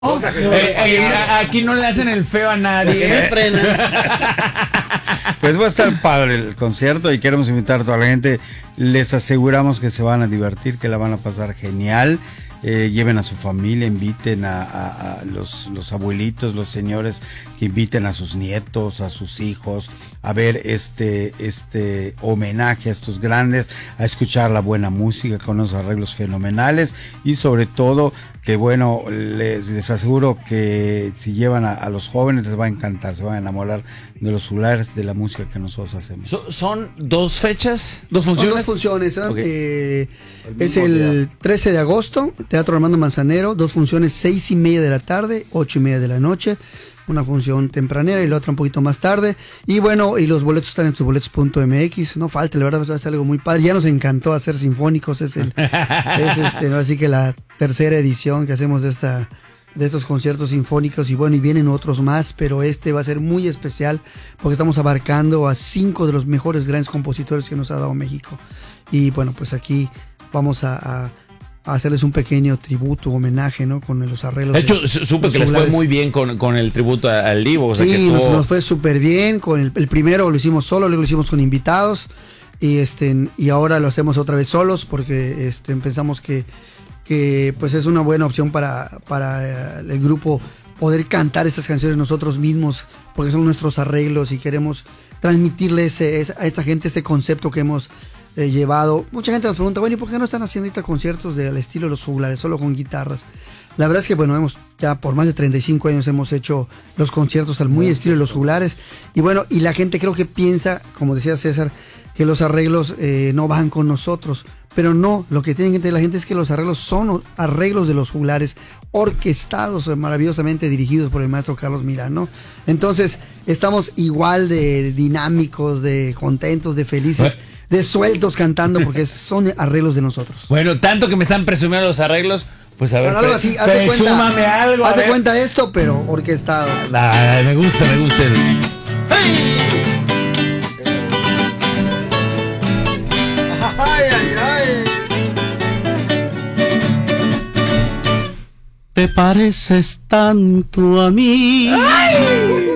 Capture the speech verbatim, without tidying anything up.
Eh, eh, aquí no le hacen el feo a nadie. Pues va a estar padre el concierto y queremos invitar a toda la gente. Les aseguramos que se van a divertir, que la van a pasar genial. Eh, lleven a su familia, inviten a, a, a los, los abuelitos, los señores, que inviten a sus nietos, a sus hijos, a ver este, este homenaje a estos grandes, a escuchar la buena música con unos arreglos fenomenales y sobre todo que bueno, les, les aseguro que si llevan a, a los jóvenes les va a encantar, se van a enamorar de los juglares, de la música que nosotros hacemos. So, ¿Son dos fechas? ¿Dos funciones? Son dos funciones, ¿eh? Okay. Eh, El es el día. trece de agosto, Teatro Armando Manzanero, dos funciones, seis y media de la tarde, ocho y media de la noche. Una función tempranera y la otra un poquito más tarde. Y bueno, y los boletos están en tus boletos punto m x. No falta, la verdad va a ser algo muy padre. Ya nos encantó hacer sinfónicos. Es el es este, ¿no? Así que la tercera edición que hacemos de esta de estos conciertos sinfónicos. Y bueno, y vienen otros más, pero este va a ser muy especial porque estamos abarcando a cinco de los mejores grandes compositores que nos ha dado México. Y bueno, pues aquí vamos a, a a hacerles un pequeño tributo, homenaje, ¿no? Con los arreglos. De hecho, de, supe los que les fue juglares. muy bien con, con el tributo a- al Divo. O sea, Sí, que nos, tuvo... nos fue súper bien. Con el, el primero lo hicimos solo, luego lo hicimos con invitados. Y este y ahora lo hacemos otra vez solos porque este, pensamos que, que pues es una buena opción para, para el grupo poder cantar estas canciones nosotros mismos, porque son nuestros arreglos y queremos transmitirle ese, ese- a esta gente este concepto que hemos eh, llevado. Mucha gente nos pregunta, bueno, ¿y por qué no están haciendo ahorita conciertos del estilo de los juglares, solo con guitarras? La verdad es que, bueno, hemos ya por más de treinta y cinco años hemos hecho los conciertos al muy estilo de los juglares. Y bueno, y la gente creo que piensa, como decía César, que los arreglos eh, no van con nosotros. Pero no, lo que tienen que entender la gente es que los arreglos son arreglos de los juglares, orquestados, maravillosamente dirigidos por el maestro Carlos Milán, ¿no? Entonces, estamos igual de dinámicos, de contentos, de felices, de sueltos cantando, porque son arreglos de nosotros. Bueno, tanto que me están presumiendo los arreglos, pues a ver, Bueno, algo así, haz de cuenta, presúmame algo. a haz de ver. cuenta esto, pero orquestado. Ay, me gusta, me gusta. el- Ay, ay, ay. Te pareces tanto a mí.